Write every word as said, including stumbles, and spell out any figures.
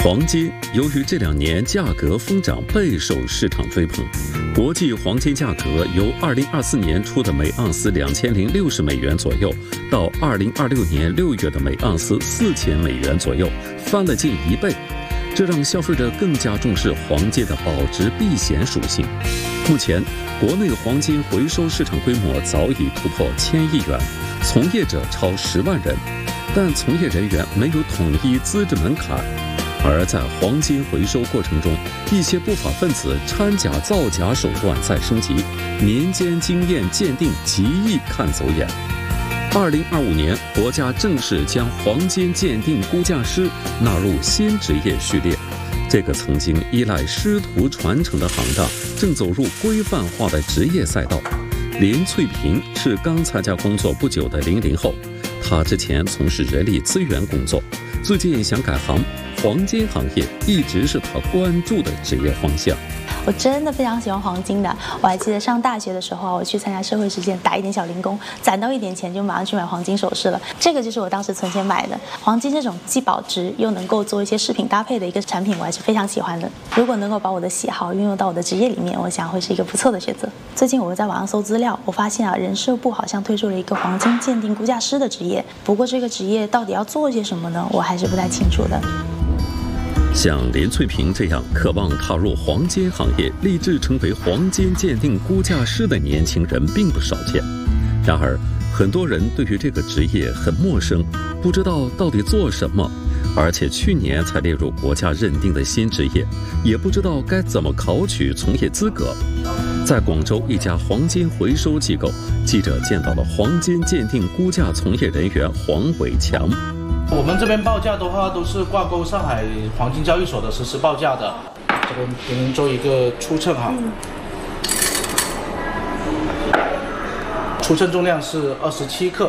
黄金由于这两年价格疯涨，备受市场追捧。国际黄金价格由二零二四年初的每盎司两千零六十美元左右，到二零二六年六月的每盎司四千美元左右，翻了近一倍。这让消费者更加重视黄金的保值避险属性。目前，国内黄金回收市场规模早已突破千亿元，从业者超十万人，但从业人员没有统一资质门槛。而在黄金回收过程中，一些不法分子掺假造假手段在升级，民间经验鉴定极易看走眼。二零二五年，国家正式将黄金鉴定估价师纳入新职业序列。这个曾经依赖师徒传承的行当，正走入规范化的职业赛道。林翠萍是刚参加工作不久的零零后，她之前从事人力资源工作，最近想改行。黄金行业一直是他关注的职业方向。 我真的非常喜欢黄金的。我还记得上大学的时候，我去参加社会实践，打一点小零工，攒到一点钱就马上去买黄金首饰了。这个就是我当时存钱买的。黄金这种既保值又能够做一些饰品搭配的一个产品，我还是非常喜欢的。如果能够把我的喜好运用到我的职业里面，我想会是一个不错的选择。最近我在网上搜资料，我发现啊，人社部好像推出了一个黄金鉴定估价师的职业。不过这个职业到底要做些什么呢？我还是不太清楚的。 像林翠萍这样渴望踏入黄金行业、立志成为黄金鉴定估价师的年轻人并不少见。然而，很多人对于这个职业很陌生，不知道到底做什么，而且去年才列入国家认定的新职业，也不知道该怎么考取从业资格。在广州一家黄金回收机构，记者见到了黄金鉴定估价从业人员黄伟强。 我们这边报价的话，都是挂钩上海黄金交易所的实时报价的。这边给您做一个初称哈，嗯、初称重量是二十七克。